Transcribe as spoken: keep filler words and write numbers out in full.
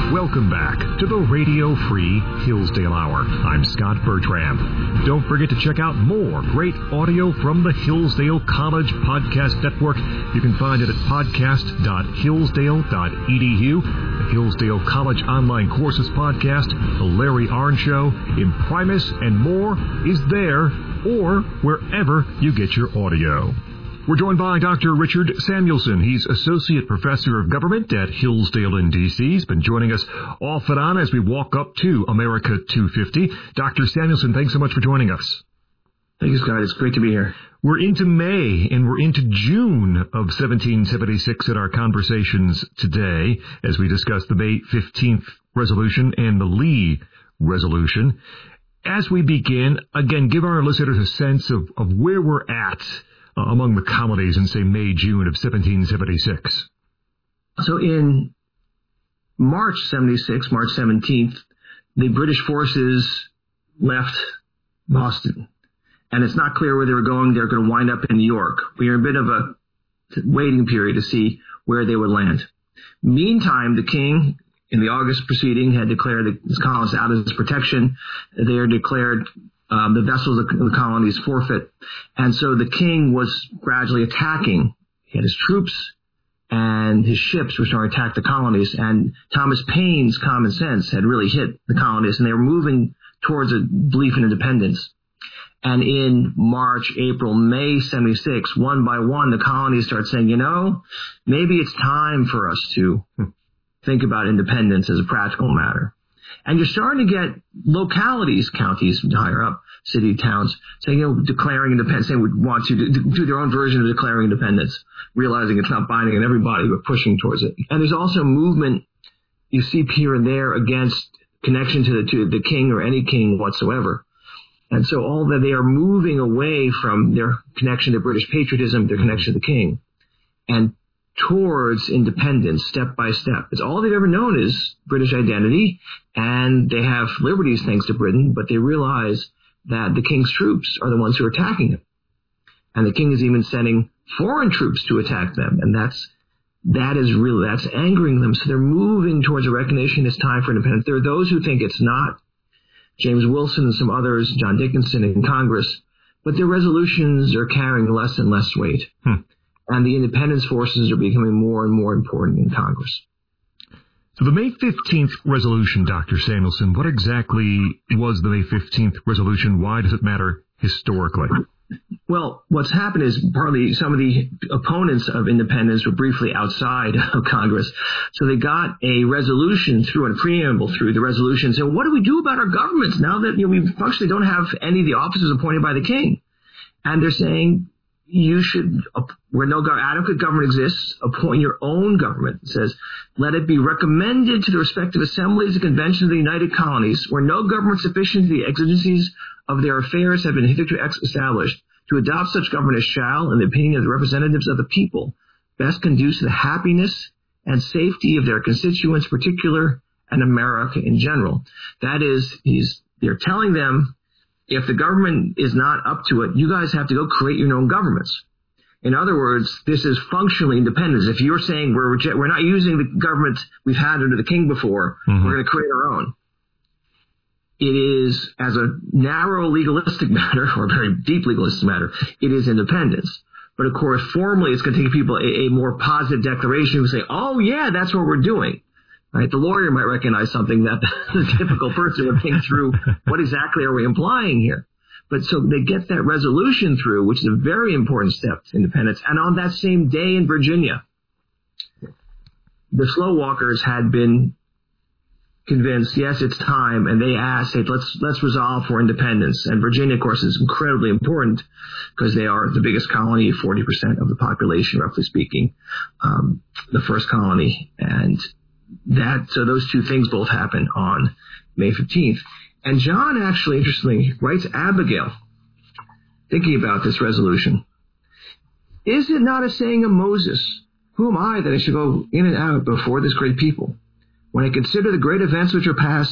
Welcome back to the Radio Free Hillsdale Hour. I'm Scott Bertram. Don't forget to check out more great audio from the Hillsdale College Podcast Network. You can find it at podcast dot hillsdale dot e d u. The Hillsdale College Online Courses Podcast, The Larry Arnn Show, Imprimis, and more is there or wherever you get your audio. We're joined by Doctor Richard Samuelson. He's Associate Professor of Government at Hillsdale in D C. He's been joining us off and on as we walk up to America two fifty. Doctor Samuelson, thanks so much for joining us. Thank you, Scott. It's great to be here. We're into May and we're into June of seventeen seventy-six in our conversations today as we discuss the May fifteenth resolution and the Lee resolution. As we begin, again, give our listeners a sense of, of where we're at uh, among the colonies in, say, May, June of seventeen seventy-six. So in March seventy-six, March seventeenth, the British forces left Boston. And it's not clear where they were going. They're going to wind up in New York. We are in a bit of a waiting period to see where they would land. Meantime, the king, in the August proceeding, had declared the colonists out of his protection. They are declared um, the vessels of the colonies forfeit. And so the king was gradually attacking. He had his troops and his ships were starting to attack the colonies. And Thomas Paine's common sense had really hit the colonists, and they were moving towards a belief in independence. And in March, April, May seventy-six, one by one, the colonies start saying, you know, maybe it's time for us to think about independence as a practical matter. And you're starting to get localities, counties higher up, city, towns, saying, you know, declaring independence, saying we want to do, do their own version of declaring independence, realizing it's not binding on everybody, but pushing towards it. And there's also movement you see here and there against connection to the, to the king or any king whatsoever. And so all that they are moving away from their connection to British patriotism, their connection to the king, and towards independence step by step. It's all they've ever known is British identity, and they have liberties thanks to Britain, but they realize that the king's troops are the ones who are attacking them. And the king is even sending foreign troops to attack them, and that's that is really, that's angering them. So they're moving towards a recognition it's time for independence. There are those who think it's not. James Wilson and some others, John Dickinson in Congress, but their resolutions are carrying less and less weight. Hmm. And the independence forces are becoming more and more important in Congress. So the May fifteenth resolution, Doctor Samuelson, what exactly was the May fifteenth resolution? Why does it matter historically? Well, what's happened is partly some of the opponents of independence were briefly outside of Congress. So they got a resolution through and a preamble through the resolution saying, what do we do about our governments now that, you know, we functionally don't have any of the officers appointed by the king? And they're saying you should, where no adequate government exists, appoint your own government. It says, let it be recommended to the respective assemblies and conventions of the United Colonies, where no government sufficient to the exigencies of their affairs have been hitherto established, to adopt such government as shall, in the opinion of the representatives of the people, best conduce to the happiness and safety of their constituents, particular, and America in general. That is, he's, they're telling them, if the government is not up to it, you guys have to go create your own governments. In other words, this is functionally independence. If you're saying we're reject, we're not using the government we've had under the king before, mm-hmm. we're going to create our own. It is, as a narrow legalistic matter, or a very deep legalistic matter, it is independence. But of course, formally, it's going to take people a, a more positive declaration who say, oh yeah, that's what we're doing. Right? The lawyer might recognize something that the typical person would think through, what exactly are we implying here? But so they get that resolution through, which is a very important step to independence. And on that same day in Virginia, the slow walkers had been convinced, yes, it's time, and they asked, hey, let's let's resolve for independence. And Virginia, of course, is incredibly important because they are the biggest colony, forty percent of the population, roughly speaking, um, the first colony. And that, so those two things both happen on May fifteenth. And John actually, interestingly, writes Abigail, thinking about this resolution. Is it not a saying of Moses, who am I that I should go in and out before this great people? When I consider the great events which are past,